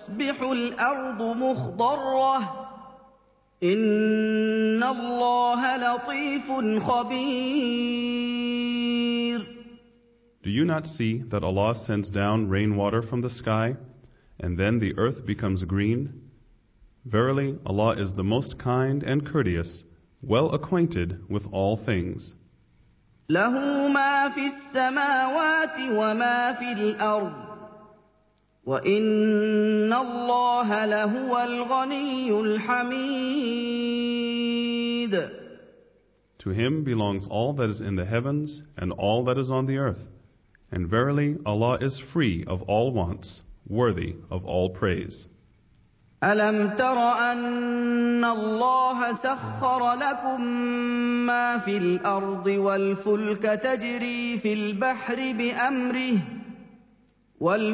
وتصبح الأرض مخضرة إن الله لطيف خبير. Do you not see that Allah sends down rainwater from the sky, and then the earth becomes green? Verily, Allah is the most kind and courteous, well acquainted with all things. له ما في السماوات وما في الأرض وإن الله لهو الغني الحميد. To Him belongs all that is in the heavens and all that is on the earth. And verily, Allah is free of all wants, worthy of all praise. ألم تر أن الله سخر لكم ما في الأرض والفلك تجري في البحر بأمره